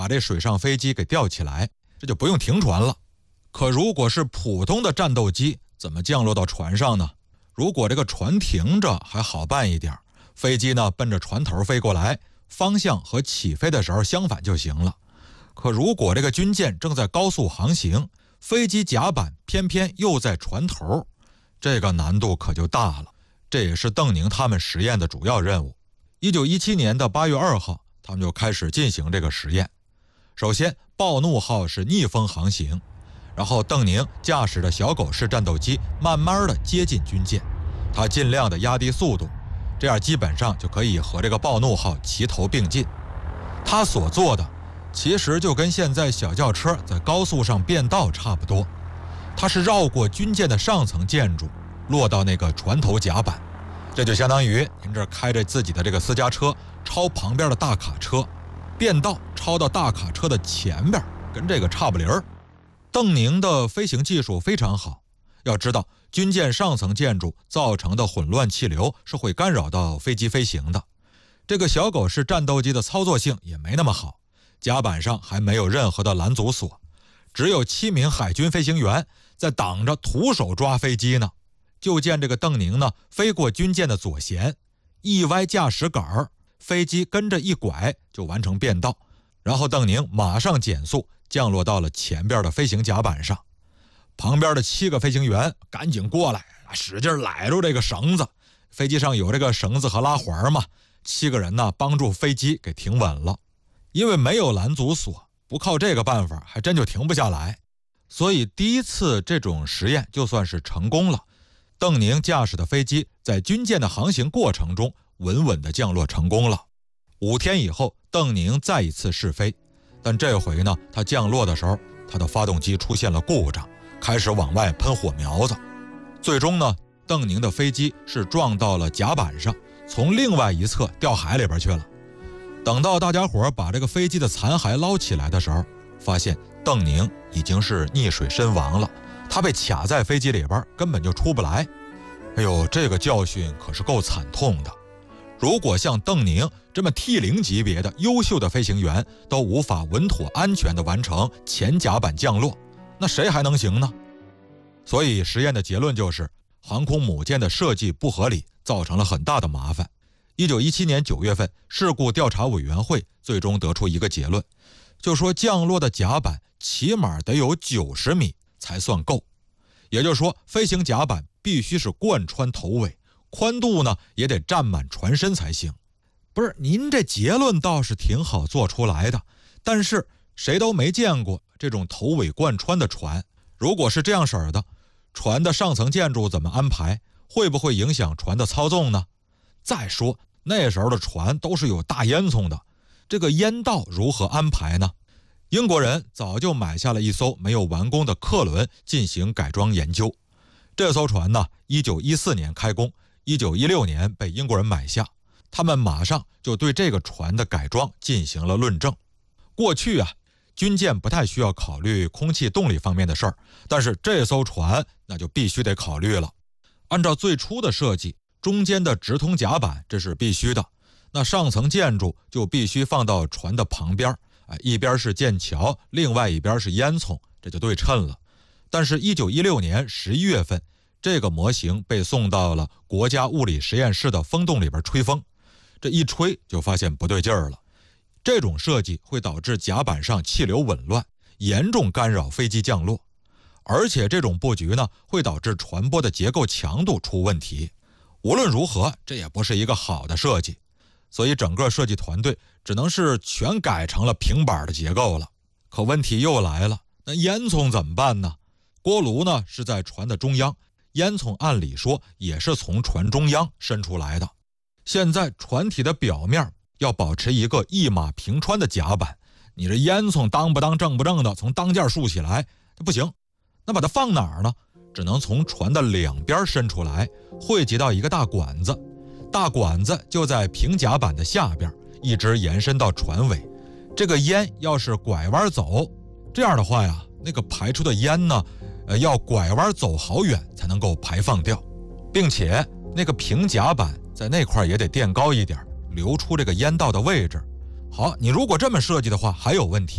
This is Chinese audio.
这水上飞机给吊起来，这就不用停船了。可如果是普通的战斗机，怎么降落到船上呢？如果这个船停着还好办一点，飞机呢奔着船头飞过来，方向和起飞的时候相反就行了。可如果这个军舰正在高速航行，飞机甲板偏偏又在船头，这个难度可就大了。这也是邓宁他们实验的主要任务。1917年的8月2号，他们就开始进行这个实验。首先，暴怒号是逆风航行，然后邓宁驾驶的小狗式战斗机慢慢的接近军舰，他尽量的压低速度，这样基本上就可以和这个暴怒号齐头并进。他所做的其实就跟现在小轿车在高速上变道差不多，它是绕过军舰的上层建筑，落到那个船头甲板。这就相当于您这开着自己的这个私家车超旁边的大卡车，变道超到大卡车的前边，跟这个差不离儿。邓宁的飞行技术非常好，要知道军舰上层建筑造成的混乱气流是会干扰到飞机飞行的。这个小狗式战斗机的操作性也没那么好，甲板上还没有任何的拦阻索，只有7名海军飞行员在挡着徒手抓飞机呢。就见这个邓宁呢飞过军舰的左舷，一歪驾驶杆，飞机跟着一拐就完成变道，然后邓宁马上减速降落到了前边的飞行甲板上。旁边的7个飞行员赶紧过来，使劲揽住这个绳子，飞机上有这个绳子和拉环嘛，7个人呢帮助飞机给停稳了。因为没有拦阻索，不靠这个办法还真就停不下来，所以第一次这种实验就算是成功了。邓宁驾驶的飞机在军舰的航行过程中稳稳地降落成功了。5天以后，邓宁再一次试飞，但这回呢，他降落的时候，他的发动机出现了故障，开始往外喷火苗子。最终呢，邓宁的飞机是撞到了甲板上，从另外一侧掉海里边去了。等到大家伙把这个飞机的残骸捞起来的时候，发现邓宁已经是溺水身亡了，他被卡在飞机里边，根本就出不来。哎呦，这个教训可是够惨痛的。如果像邓宁这么 T0 级别的优秀的飞行员都无法稳妥安全地完成前甲板降落，那谁还能行呢？所以实验的结论就是，航空母舰的设计不合理，造成了很大的麻烦。1917年9月份，事故调查委员会最终得出一个结论，就说降落的甲板起码得有90米才算够，也就是说飞行甲板必须是贯穿头尾，宽度呢也得占满船身才行。不是，您这结论倒是挺好做出来的，但是谁都没见过这种头尾贯穿的船。如果是这样式儿的，船的上层建筑怎么安排？会不会影响船的操纵呢？再说那时候的船都是有大烟囱的，这个烟道如何安排呢？英国人早就买下了一艘没有完工的客轮进行改装研究。这艘船呢，1914年开工，1916年被英国人买下，他们马上就对这个船的改装进行了论证。过去啊，军舰不太需要考虑空气动力方面的事儿，但是这艘船那就必须得考虑了。按照最初的设计，中间的直通甲板这是必须的，那上层建筑就必须放到船的旁边，一边是舰桥，另外一边是烟囱，这就对称了。但是1916年11月份，这个模型被送到了国家物理实验室的风洞里边吹风，这一吹就发现不对劲儿了。这种设计会导致甲板上气流紊乱，严重干扰飞机降落，而且这种布局呢，会导致船舶的结构强度出问题。无论如何，这也不是一个好的设计，所以整个设计团队只能是全改成了平板的结构了。可问题又来了，那烟囱怎么办呢？锅炉呢是在船的中央，烟囱按理说也是从船中央伸出来的。现在船体的表面要保持一个一马平川的甲板，你这烟囱当不当正不正的从当间竖起来，这不行。那把它放哪儿呢？只能从船的两边伸出来，汇集到一个大管子，大管子就在平甲板的下边，一直延伸到船尾。这个烟要是拐弯走，这样的话呀，那个排出的烟呢，要拐弯走好远才能够排放掉，并且那个平甲板在那块也得垫高一点，留出这个烟道的位置。好，你如果这么设计的话，还有问题。